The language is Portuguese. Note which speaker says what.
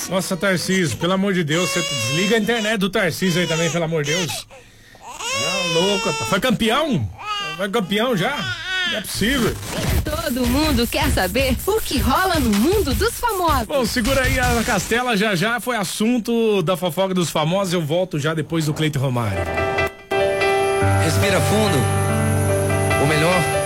Speaker 1: Nossa, Tarcísio, pelo amor de Deus, você desliga a internet do Tarcísio aí também, pelo amor de Deus. Não, louco, foi campeão? Foi campeão já? Não é possível.
Speaker 2: Todo mundo quer saber o que rola no mundo dos famosos.
Speaker 1: Bom, segura aí a Castela, já foi assunto da fofoca dos famosos, eu volto já depois do Cleiton Romário.
Speaker 3: Respira fundo. O melhor